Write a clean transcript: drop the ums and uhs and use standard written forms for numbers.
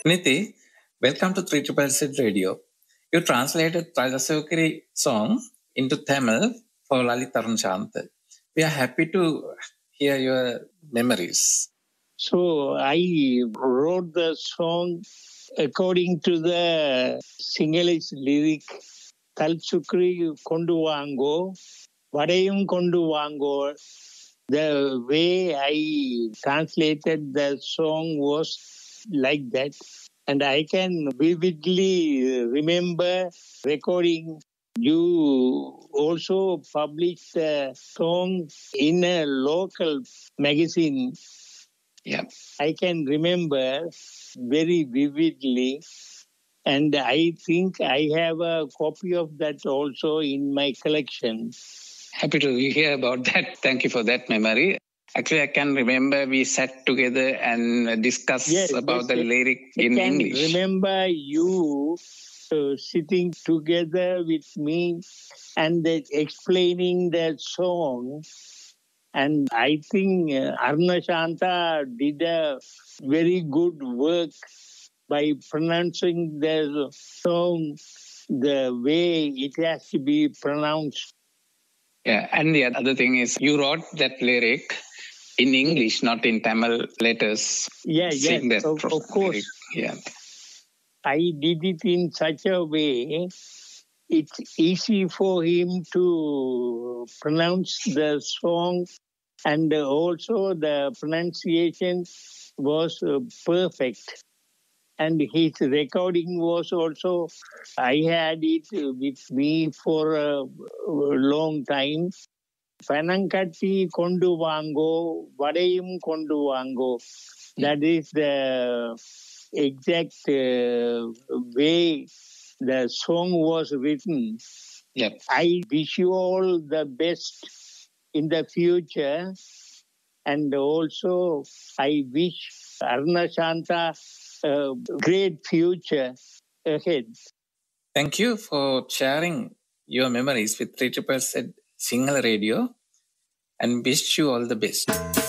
Niti, welcome to 3 Radio. You translated Thalasavakari song into Tamil for Lalit Arunchant. We are happy to hear your memories. So I wrote the song according to the Sinhalese lyric Talchukri Kondu Vango, Vadayum Kondu Vango. The way I translated the song was like that. And I can vividly remember recording. You also published the song in a local magazine. Yeah. I can remember very vividly. And I think I have a copy of that also in my collection. Happy to hear about that. Thank you for that memory. Actually, I can remember we sat together and discussed about the lyric in English. I can remember you sitting together with me and explaining that song. And I think Arunachanta did a very good work by pronouncing the song the way it has to be pronounced. Yeah, and the other thing is you wrote that lyric in English, not in Tamil letters. Yes, of course. Yeah. I did it in such a way, it's easy for him to pronounce the song, and also the pronunciation was perfect. And his recording was also, I had it with me for a long time. Panankatti kondu vango, vadayum kondu vango. That is the exact way the song was written. Yep. I wish you all the best in the future. And also, I wish Arunachanta a great future ahead. Thank you for sharing your memories with 3 Sinhala Radio and wish you all the best.